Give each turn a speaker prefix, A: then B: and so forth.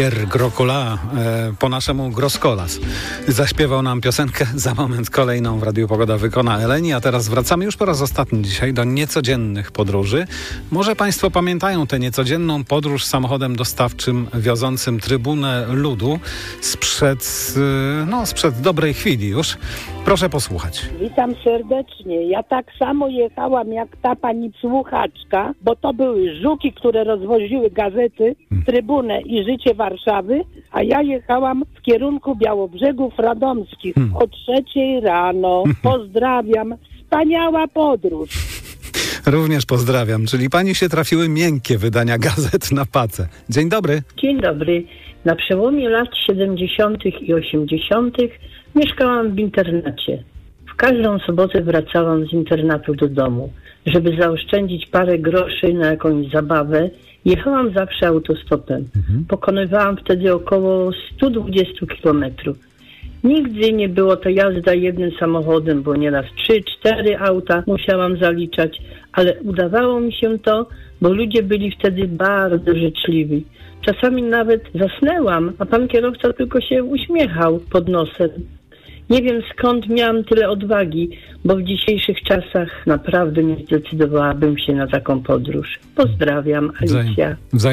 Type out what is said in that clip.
A: Grokula, po naszemu Groskolas. Zaśpiewał nam piosenkę, za moment kolejną w Radiu Pogoda wykona Eleni, a teraz wracamy już po raz ostatni dzisiaj do niecodziennych podróży. Może Państwo pamiętają tę niecodzienną podróż samochodem dostawczym wiozącym Trybunę Ludu sprzed dobrej chwili już. Proszę posłuchać.
B: Witam serdecznie. Ja tak samo jechałam jak ta pani słuchaczka, bo to były Żuki, które rozwoziły gazety, Trybunę i Życie Warszawy, a ja jechałam w kierunku Białobrzegów Radomskich o 3:00 rano. Pozdrawiam. Wspaniała podróż.
A: Również pozdrawiam. Czyli pani się trafiły miękkie wydania gazet na pacę. Dzień dobry.
C: Dzień dobry. Na przełomie lat 70. i 80. mieszkałam w internacie. W każdą sobotę wracałam z internatu do domu. Żeby zaoszczędzić parę groszy na jakąś zabawę, jechałam zawsze autostopem. Pokonywałam wtedy około 120 kilometrów. Nigdy nie było to jazda jednym samochodem, bo nieraz 3-4 auta musiałam zaliczać, ale udawało mi się to, bo ludzie byli wtedy bardzo życzliwi. Czasami nawet zasnęłam, a pan kierowca tylko się uśmiechał pod nosem. Nie wiem, skąd miałam tyle odwagi, bo w dzisiejszych czasach naprawdę nie zdecydowałabym się na taką podróż. Pozdrawiam, Alicja.